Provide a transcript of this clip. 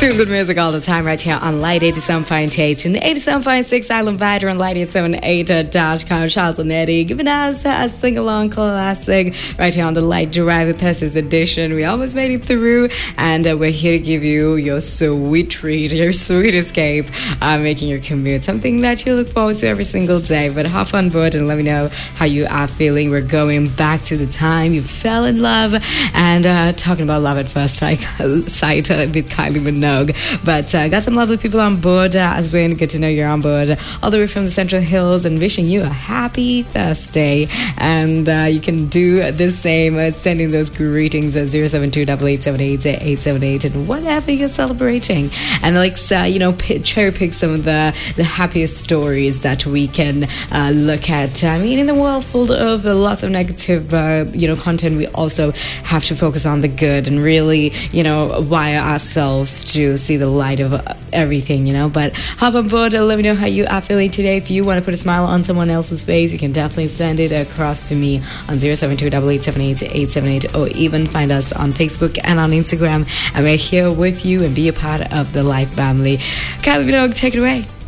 Feel good music all the time right here on Light 87.8 and 87.6 Island Vider on Light878.com. Charles and Eddie giving us a sing-along classic right here on the Light Drive with Thursday's edition. We almost made it through, and we're here to give you your sweet treat, your sweet escape, making your commute something that you look forward to every single day. But hop on board and let me know how you are feeling. We're going back to the time you fell in love and talking about love at first sight with Kylie Minogue. But got some lovely people on board as well. Good to know you're on board all the way from the Central Hills, and wishing you a happy Thursday. And you can do the same, sending those greetings at 072-8878-878 and whatever you're celebrating. And cherry pick some of the happiest stories that we can look at. I mean, in the world full of lots of negative content, we also have to focus on the good and really wire ourselves to see the light of everything, But hop on board and let me know how you are feeling today. If you want to put a smile on someone else's face, you can definitely send it across to me on 072-8878-878, or even find us on Facebook and on Instagram. And we're here with you and be a part of the Light family. Kylie Minogue, take it away.